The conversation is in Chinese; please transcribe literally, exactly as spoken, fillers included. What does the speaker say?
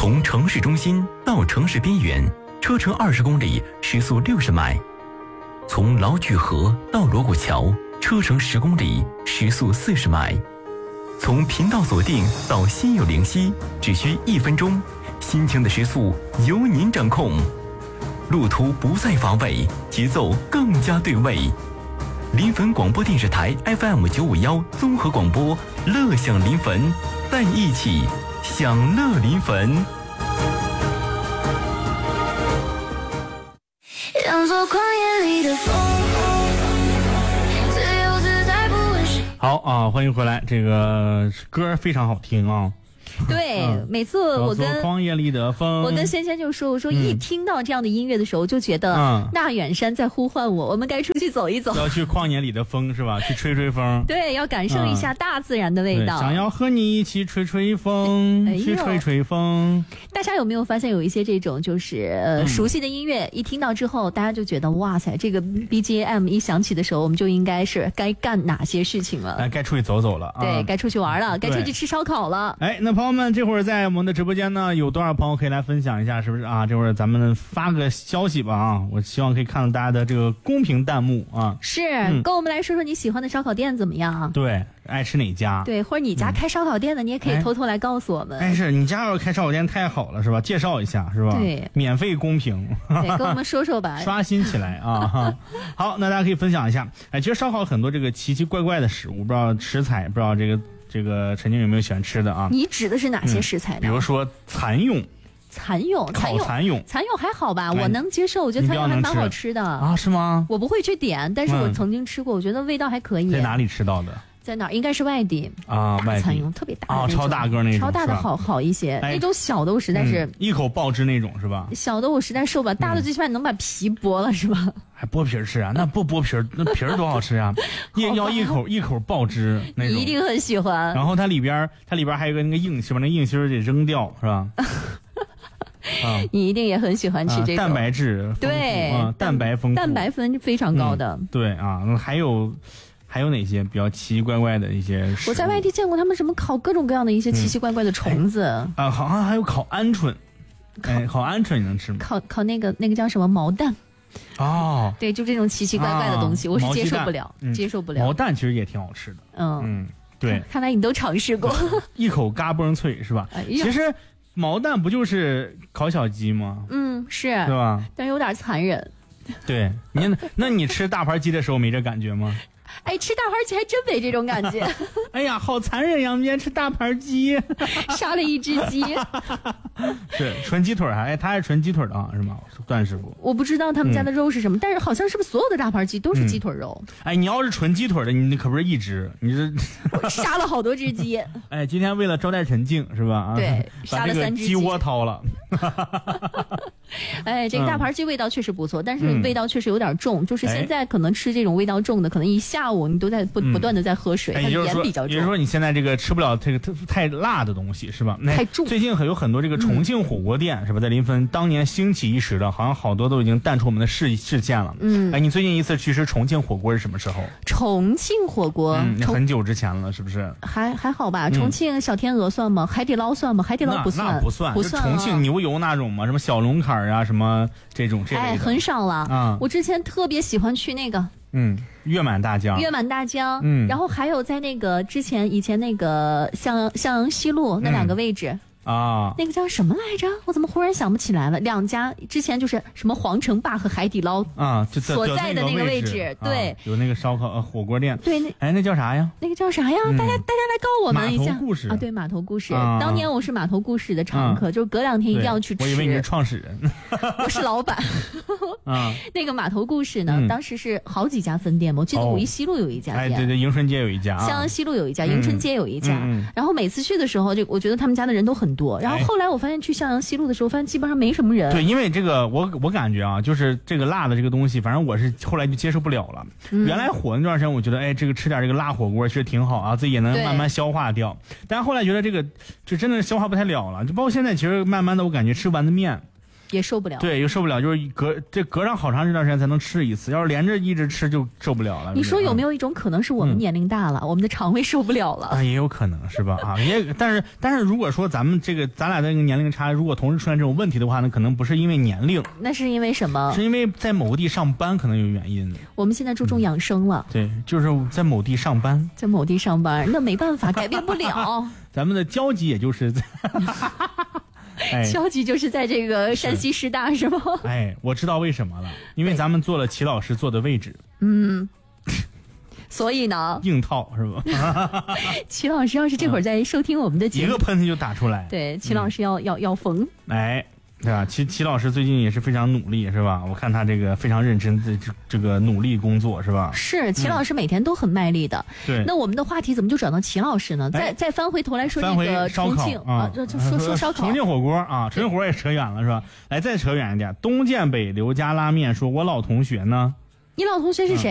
从城市中心到城市边缘，车程二十公里，时速六十迈；从劳具河到锣鼓桥，车程十公里，时速四十迈；从频道锁定到心有灵犀，只需一分钟，心情的时速由您掌控。路途不再乏味，节奏更加对味。临汾广播电视台 F M 九五幺综合广播，乐享临汾，带你一起享乐临汾。 让做旷野里的风，自由自在不问谁。 好啊，欢迎回来，这个歌非常好听啊。 对、嗯，每次我跟旷野里的风， 我跟仙仙就说，我说一听到这样的音乐的时候，就觉得大远山在呼唤我，我们该出去走一走， 要去旷野里的风是吧？去吹吹风。 对，要感受一下大自然的味道。 嗯、想要和你一起吹吹风，哎、去吹吹风。 大家有没有发现有一些这种就是呃、嗯、熟悉的音乐，一听到之后，大家就觉得哇塞，这个 B G M 一响起的时候，我们就应该是该干哪些事情了？ 哎，该出去走走了啊！ 对，该出去玩了，该出去吃烧烤了。 哎，那朋友们，这会儿在我们的直播间呢，有多少朋友可以来分享一下，是不是啊？这会儿咱们发个消息吧啊！我希望可以看到大家的这个公屏弹幕啊。 是，嗯、跟我们来说说你喜欢的烧烤店怎么样？ 对，爱吃哪家？ 对，或者你家开烧烤店的，嗯、你也可以偷偷来告诉我们。 哎，是你家要是开烧烤店太好了，是吧？介绍一下，是吧？ 对， 免费公平。 对，跟我们说说吧， 刷新起来啊！好，那大家可以分享一下。哎，其实烧烤很多这个奇奇怪怪的食物，不知道食材，不知道这个。这个陈静有没有喜欢吃的啊？ 你指的是哪些食材呢？ 嗯、比如说蚕蛹， 蚕蛹， 烤蚕蛹， 蚕蛹还好吧？我能接受，我觉得蚕蛹还蛮好吃的啊？是吗？ 我不会去点，但是我曾经吃过，嗯、我觉得味道还可以。 在哪里吃到的？ 在哪儿？应该是外地啊， 大蚕蛹特别大啊，超大个那种， 超大的好好一些。那种小的我实在是、 嗯、一口爆汁那种是吧？ 小的我实在受不了，大的最起码能把皮剥了是吧？ 还剥皮吃啊？那不剥皮那皮儿多好吃啊！一要一口一口爆汁那种， 你一定很喜欢。 然后它里边它里边还有个那个硬芯，把那硬芯得扔掉是吧？ 啊、你一定也很喜欢吃这种、 啊、蛋白质， 对啊，蛋白丰富， 蛋白分非常高的。 嗯、对啊，还有。还有哪些比较奇奇怪怪的一些食物？ 我在外地见过他们什么烤各种各样的一些奇奇怪怪的虫子、 嗯哎、啊，好像还有烤鹌鹑。哎，烤鹌鹑你能吃吗？ 烤烤那个那个叫什么毛蛋？ 哦， 对，就这种奇奇怪怪的东西，啊、我是接受不了， 嗯、 接受不了。 毛蛋其实也挺好吃的。 嗯嗯，对， 看来你都尝试过， 一口嘎嘣脆是吧？哎、其实毛蛋不就是烤小鸡吗？ 嗯，是， 对吧？ 但是有点残忍。 对，你那你吃大盘鸡的时候没这感觉吗？ 哎，吃大盘鸡还真没这种感觉。 哎呀，好残忍呀！我们今天吃大盘鸡， 杀了一只鸡， 是纯鸡腿还？哎，他还是纯鸡腿的啊，是吗？段师傅， 我不知道他们家的肉是什么，嗯、但是好像是不是所有的大盘鸡都是鸡腿肉？ 嗯、哎，你要是纯鸡腿的，你可不是一只，你这我杀了好多只鸡。 哎，今天为了招待陈静是吧？啊， 对，杀了三只鸡， 鸡窝掏了。 哎，这个大盘鸡味道确实不错，嗯、但是味道确实有点重，嗯、就是现在可能吃这种味道重的，可能一下午你都在不、嗯、不断的在喝水，它盐比较重。 也就是说，你现在这个吃不了这个太辣的东西是吧？ 太重。 最近很有很多这个重庆火锅店、嗯、是吧，在临汾当年兴起一时的，好像好多都已经淡出我们的视视线了。嗯，哎，你最近一次去吃重庆火锅是什么时候？ 重庆火锅， 嗯，很久之前了，是不是？ 还还好吧。重庆小天鹅算吗？海底捞算吗？海底捞不算， 那不算， 不算。 重庆牛油那种吗？什么小龙坎啊，什么这种这类的， 哎，很少了。啊，我之前特别喜欢去那个。 嗯，月满大江， 月满大江，嗯，然后还有在那个之前以前那个向向阳西路那两个位置。嗯啊， 那个叫什么来着？我怎么忽然想不起来了？两家之前就是什么皇城坝和海底捞啊，就所在的那个位置，对， 啊、有那个烧烤呃火锅店， 对，那哎那叫啥呀？ 那个叫啥呀？嗯、大家大家来告我们一下。 码头故事啊，对，码头故事。 啊、 当年我是码头故事的常客，啊、就是隔两天一定要去吃。 我以为你是创始人， 我是老板。啊，那个码头故事呢，嗯、当时是好几家分店嘛，我记得五一西路有一家店， 哎，对对，迎春街有一家， 襄阳西路有一家，迎春街有一家。 嗯、 然后每次去的时候，就我觉得他们家的人都很多。然后后来我发现去襄阳西路的时候，发现基本上没什么人。 对，因为这个我我感觉啊，就是这个辣的这个东西，反正我是后来就接受不了了。嗯、原来火那段时间，我觉得哎，这个吃点这个辣火锅其实挺好啊，自己也能慢慢消化掉。但是后来觉得这个就真的消化不太了了，就包括现在，其实慢慢的我感觉吃丸子面。 也受不了。 对，又受不了，就是隔这隔上好长一段时间才能吃一次，要是连着一直吃就受不了了。 你说有没有？ 有一种可能是我们年龄大了， 嗯、 我们的肠胃受不了了？ 啊，也有可能是吧？啊，也但是但是如果说咱们这个咱俩的这个年龄差，如果同时出现这种问题的话呢，可能不是因为年龄， 那是因为什么？ 是因为在某个地上班可能有原因。 我们现在注重养生了， 嗯、对，就是在某地上班， 在某地上班，那没办法，改变不了。 咱们的交集也就是在。哎， 消极就是在这个山西师大 是, 是吗？ 哎，我知道为什么了，因为咱们坐了齐老师坐的位置。 嗯，所以呢， 硬套是吧？ 齐老师要是这会儿在收听我们的节目， 一个喷嚏就打出来。 对，齐老师要、嗯、要要缝。 哎。对吧？齐齐老师最近也是非常努力，是吧？我看他这个非常认真的这这个努力工作，是吧？ 是，齐老师每天都很卖力的。 嗯、对。 那我们的话题怎么就转到齐老师呢？再再翻回头来说这个重庆啊，就就说说烧烤。 重庆火锅啊，重庆火锅也扯远了，是吧？来，再扯远一点，东建北刘家拉面说，我老同学呢？ 你老同学是谁？